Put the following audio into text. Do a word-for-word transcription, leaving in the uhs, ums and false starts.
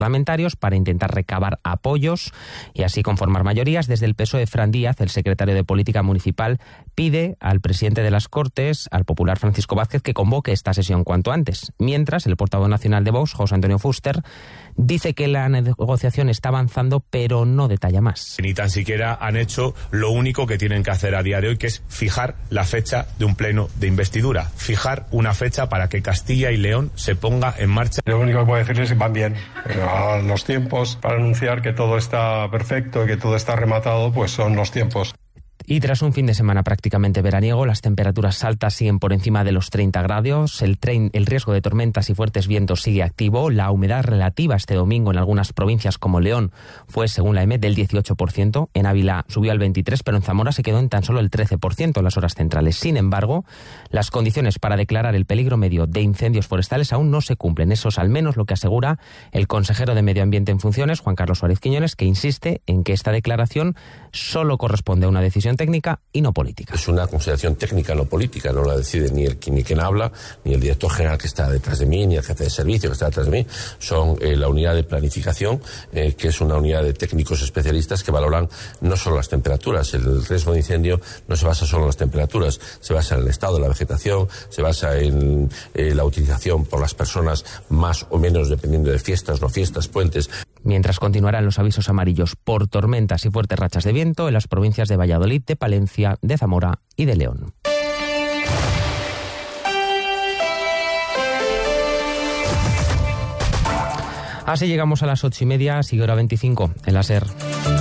parlamentarios para intentar recabar apoyos y así conformar mayorías. Desde el P S O E, Fran Díaz, el secretario de Política Municipal, pide al presidente de las Cortes, al popular Francisco Vázquez, que convoque esta sesión cuanto antes. Mientras, el portavoz nacional de Vox, José Antonio Fuster, dice que la negociación está avanzando, pero no detalla más. Ni tan siquiera han hecho lo único que tienen que hacer a día de hoy, que es fijar la fecha de un pleno de investidura, fijar una fecha para que Castilla y León se ponga en marcha. Lo único que puedo decirles es que van bien. A los tiempos para anunciar que todo está perfecto y que todo está rematado, pues son los tiempos. Y tras un fin de semana prácticamente veraniego, las temperaturas altas siguen por encima de los treinta grados, el, tren, el riesgo de tormentas y fuertes vientos sigue activo, la humedad relativa este domingo en algunas provincias como León fue, según la E M E, del dieciocho por ciento, en Ávila subió al veintitrés por ciento, pero en Zamora se quedó en tan solo el trece por ciento en las horas centrales. Sin embargo, las condiciones para declarar el peligro medio de incendios forestales aún no se cumplen. Eso es al menos lo que asegura el consejero de Medio Ambiente en funciones, Juan Carlos Suárez Quiñones, que insiste en que esta declaración solo corresponde a una decisión técnica y no política. Es una consideración técnica, no política, no la decide ni el ni quien habla, ni el director general que está detrás de mí, ni el jefe de servicio que está detrás de mí. Son eh, la unidad de planificación, eh, que es una unidad de técnicos especialistas que valoran no solo las temperaturas. El riesgo de incendio no se basa solo en las temperaturas, se basa en el estado de la vegetación, se basa en eh, la utilización por las personas más o menos dependiendo de fiestas, no fiestas, puentes. Mientras continuarán los avisos amarillos por tormentas y fuertes rachas de viento en las provincias de Valladolid, de Palencia, de Zamora y de León. Así llegamos a las ocho y media, sigue hora veinticinco en la SER.